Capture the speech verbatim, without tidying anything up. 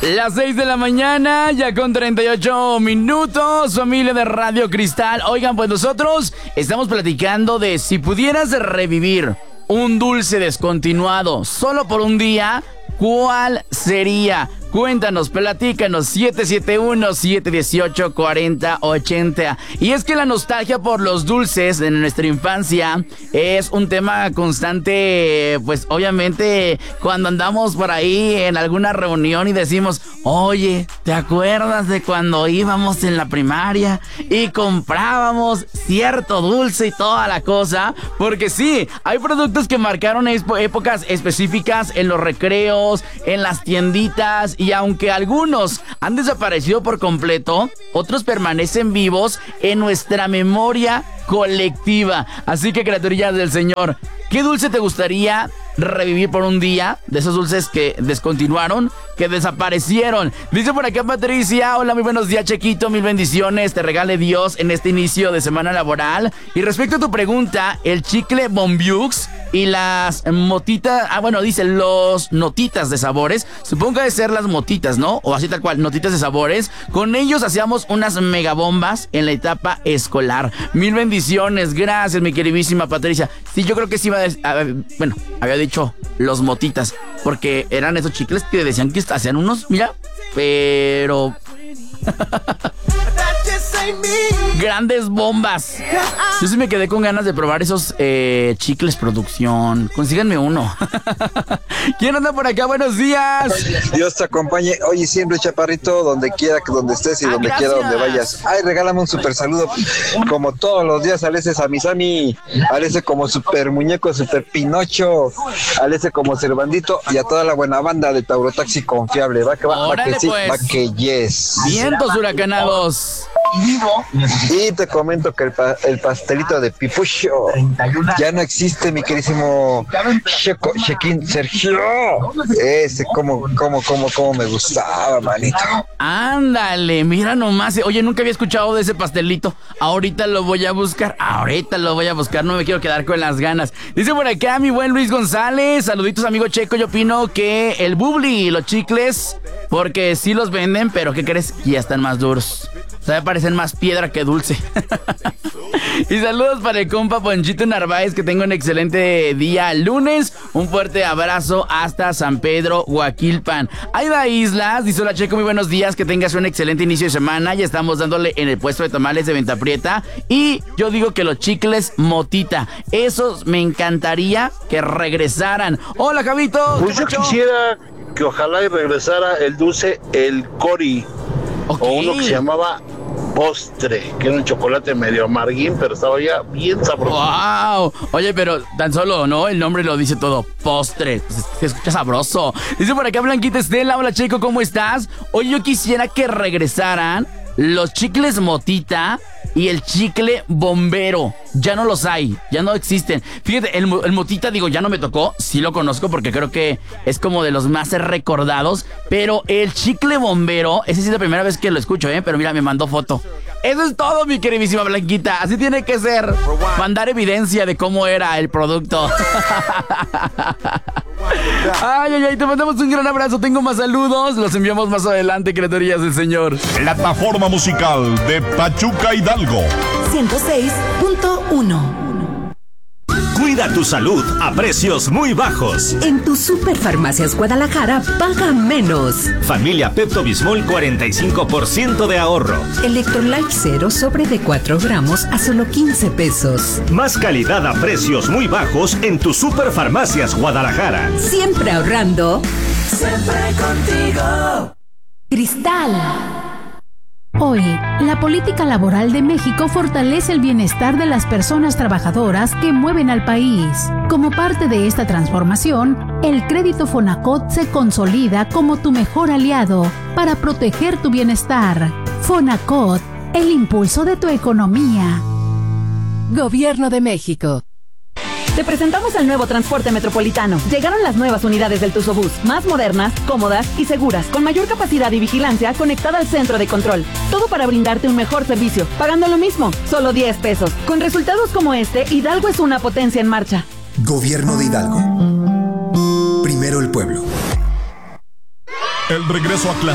Las seis de la mañana, ya con treinta y ocho minutos, familia de Radio Cristal. Oigan, pues nosotros estamos platicando de si pudieras revivir un dulce descontinuado solo por un día, ¿cuál sería? Cuéntanos, platícanos, siete siete uno, siete uno ocho, cuatro cero ocho cero. Y es que la nostalgia por los dulces en nuestra infancia es un tema constante, pues obviamente cuando andamos por ahí en alguna reunión y decimos, oye, ¿te acuerdas de cuando íbamos en la primaria y comprábamos cierto dulce y toda la cosa? Porque sí, hay productos que marcaron épocas específicas en los recreos, en las tienditas. Y aunque algunos han desaparecido por completo, otros permanecen vivos en nuestra memoria colectiva. Así que, criaturillas del Señor, ¿qué dulce te gustaría revivir por un día? De esos dulces que descontinuaron, que desaparecieron. Dice por acá Patricia: hola, muy buenos días, Chequito, mil bendiciones te regale Dios en este inicio de semana laboral. Y respecto a tu pregunta, el chicle Bombiux y las motitas, ah bueno, dice los notitas de sabores, supongo que debe ser las motitas, ¿no? O así tal cual, notitas de sabores. Con ellos hacíamos unas megabombas en la etapa escolar. Mil bendiciones, gracias mi queridísima Patricia. Sí, yo creo que sí iba a, a bueno, había dicho los motitas, porque eran esos chicles que decían que hacían unos, mira, pero grandes bombas. Yo sí me quedé con ganas de probar esos eh, chicles producción. Consíganme uno. ¿Quién anda por acá? Buenos días. Dios te acompañe. Oye, siempre, chaparrito, donde quiera, donde estés y ah, donde gracias. quiera, donde vayas. Ay, regálame un super saludo. Como todos los días, al ese Sami, al ese como super muñeco, super Pinocho, al ese como Cervandito y a toda la buena banda de Taurotaxi Confiable. Va que va, va que sí, pues. va que yes. Vientos huracanados. Y te comento que el, pa- el pastelito de Pipucho ya no existe, mi querísimo Checo, Chequín, Sergio. Ese, como, como, como, como me gustaba, manito. Ándale, mira nomás. Oye, nunca había escuchado de ese pastelito. Ahorita lo voy a buscar. Ahorita lo voy a buscar. No me quiero quedar con las ganas. Dice por acá mi buen Luis González. Saluditos, amigo Checo. Yo opino que el bubli y los chicles, porque sí los venden, pero ¿qué crees? Ya están más duros. O sea, parecen más piedra que dulce. Y saludos para el compa Ponchito Narváez, que tenga un excelente día lunes. Un fuerte abrazo hasta San Pedro, Huaquilpan. Aida Islas, dice: hola Checo, muy buenos días, que tengas un excelente inicio de semana. Ya estamos dándole en el puesto de tamales de Venta Prieta. Y yo digo que los chicles Motita, esos me encantaría que regresaran. Hola, Javito. Pues yo quisiera que ojalá y regresara el dulce, el Cori. Okay. O uno que se llamaba postre, que era un chocolate medio amarguín, pero estaba ya bien sabroso. ¡Wow! Oye, pero tan solo, ¿no? El nombre lo dice todo, postre. Se escucha sabroso. Dice por acá Blanquita Estela: hola Checo, ¿cómo estás? Oye, yo quisiera que regresaran los chicles Motita y el chicle Bombero. Ya no los hay, ya no existen. Fíjate, el, el Motita, digo, ya no me tocó. Sí lo conozco porque creo que es como de los más recordados. Pero el chicle Bombero, ese sí es la primera vez que lo escucho, ¿eh? Pero mira, me mandó foto. Eso es todo, mi queridísima Blanquita. Así tiene que ser. Mandar evidencia de cómo era el producto. Ay, ay, ay, te mandamos un gran abrazo. Tengo más saludos. Los enviamos más adelante, criaturillas del Señor. Plataforma musical de Pachuca Hidalgo. ciento seis punto uno. Cuida tu salud a precios muy bajos. En tu Superfarmacias Guadalajara, paga menos. Familia Pepto-Bismol, cuarenta y cinco por ciento de ahorro. Electrolyte Cero, sobre de cuatro gramos a solo quince pesos. Más calidad a precios muy bajos en tu Superfarmacias Guadalajara. Siempre ahorrando. Siempre contigo. Cristal. Hoy, la política laboral de México fortalece el bienestar de las personas trabajadoras que mueven al país. Como parte de esta transformación, el crédito Fonacot se consolida como tu mejor aliado para proteger tu bienestar. Fonacot, el impulso de tu economía. Gobierno de México. Te presentamos el nuevo transporte metropolitano. Llegaron las nuevas unidades del Tuzobús, más modernas, cómodas y seguras, con mayor capacidad y vigilancia conectada al centro de control. Todo para brindarte un mejor servicio, pagando lo mismo, solo diez pesos. Con resultados como este, Hidalgo es una potencia en marcha. Gobierno de Hidalgo. Primero el pueblo. El regreso a clase.